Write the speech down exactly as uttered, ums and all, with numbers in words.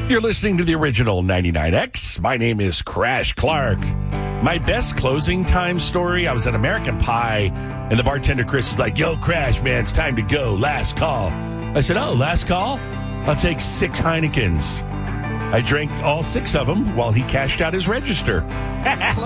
You're listening to the original ninety-nine X. My name is Crash Clark. My best closing time story, I was at American Pie, and the bartender, Chris, is like, yo, Crash, man, it's time to go. Last call. I said, oh, last call? I'll take six Heinekens. I drank all six of them while he cashed out his register.